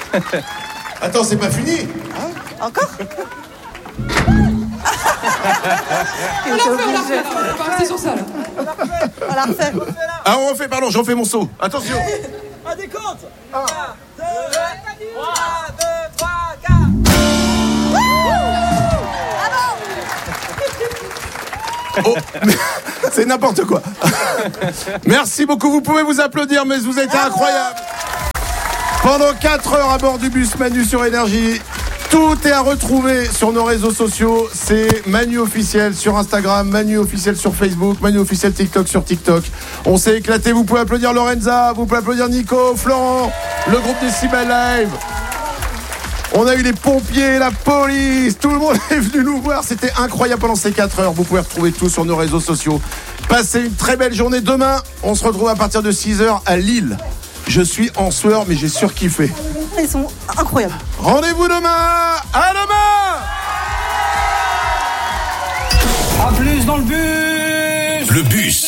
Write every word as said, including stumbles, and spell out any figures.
Attends, c'est pas fini hein? Encore? On l'a fait, on l'a fait, on va pas rester sur ça là. On l'a refait. Ah, on refait, pardon, j'en fais mon saut. Attention. Un décompte. un, deux, trois, deux, trois, quatre. Oh, c'est n'importe quoi. Merci beaucoup, vous pouvez vous applaudir, mais vous êtes incroyable. Pendant quatre heures à bord du bus Manu sur Énergie. Tout est à retrouver sur nos réseaux sociaux. C'est Manu officiel sur Instagram, Manu officiel sur Facebook, Manu officiel TikTok sur TikTok. On s'est éclaté. Vous pouvez applaudir Lorenza, vous pouvez applaudir Nico, Florent, le groupe Décibel Live. On a eu les pompiers, la police, tout le monde est venu nous voir. C'était incroyable pendant ces quatre heures. Vous pouvez retrouver tout sur nos réseaux sociaux. Passez une très belle journée. Demain, on se retrouve à partir de six heures à Lille. Je suis en sueur, mais j'ai surkiffé. Ils sont incroyables. Rendez-vous demain. À demain. À plus dans le bus. Le bus.